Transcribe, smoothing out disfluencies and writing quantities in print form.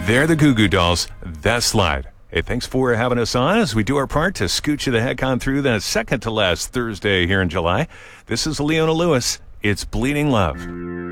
They're the Goo Goo Dolls. That Slide. Hey, thanks for having us on as we do our part to scoot you the heck on through the second to last Thursday here in July. This is Leona Lewis. It's Bleeding Love.